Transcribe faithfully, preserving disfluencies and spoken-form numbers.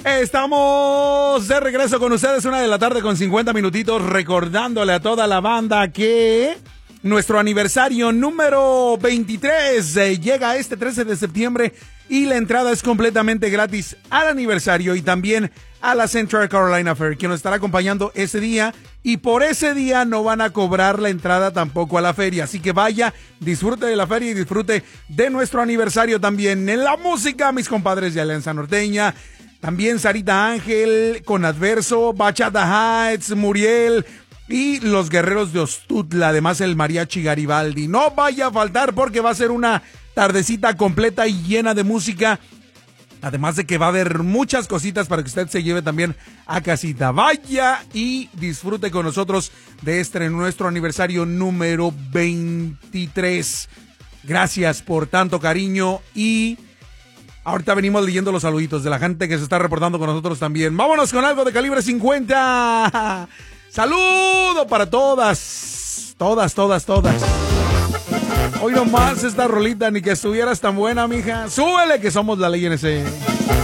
Estamos de regreso con ustedes, una de la tarde con cincuenta minutitos, recordándole a toda la banda que nuestro aniversario número veintitrés eh, llega este trece de septiembre y la entrada es completamente gratis al aniversario y también a la Central Carolina Fair, que nos estará acompañando ese día, y por ese día no van a cobrar la entrada tampoco a la feria, así que vaya, disfrute de la feria y disfrute de nuestro aniversario también. En la música, mis compadres de Alianza Norteña, también Sarita Ángel, con Adverso, Bachata Heights, Muriel y los Guerreros de Ostutla, además el Mariachi Garibaldi. No vaya a faltar porque va a ser una tardecita completa y llena de música. Además de que va a haber muchas cositas para que usted se lleve también a casita. Vaya y disfrute con nosotros de este nuestro aniversario número veintitrés. Gracias por tanto cariño y ahorita venimos leyendo los saluditos de la gente que se está reportando con nosotros también. Vámonos con algo de calibre cincuenta. Saludo para todas, todas, todas, todas. Hoy nomás esta rolita, ni que estuvieras tan buena, mija. Súbele que somos la ley en ese.